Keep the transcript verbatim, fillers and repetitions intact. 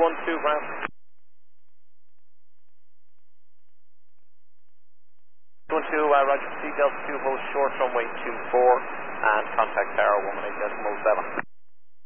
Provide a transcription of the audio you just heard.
one two ground. two one two, uh, Roger, C Delta two, hold short runway two four, and contact Tower one one eight decimal seven.